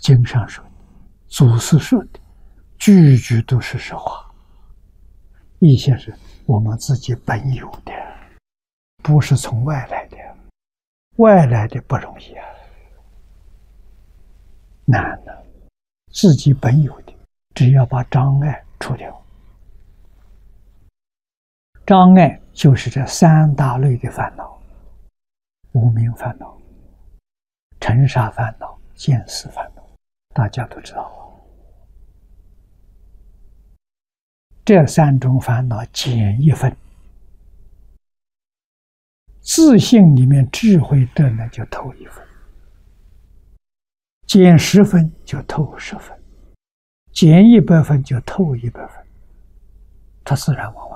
经上说的，祖师说的，句句都是实话。意思是我们自己本有的，不是从外来的。外来的不容易啊，难的。自己本有的，只要把障碍除掉。障碍就是这三大类的烦恼：无明烦恼、尘沙烦恼、见思烦恼。大家都知道啊。这三种烦恼减一分，自信里面智慧的呢就透一分，减10分就透10分，减100分就透100分，它自然往外。